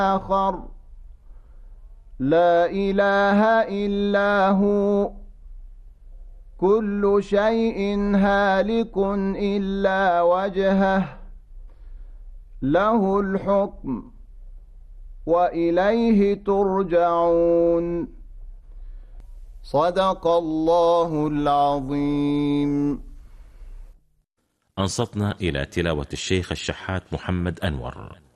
آخر لا إله إلا هو كل شيء هالك إلا وجهه له الحكم وإليه ترجعون. صدق الله العظيم. أنصتنا إلى تلاوة الشيخ الشحات محمد أنور.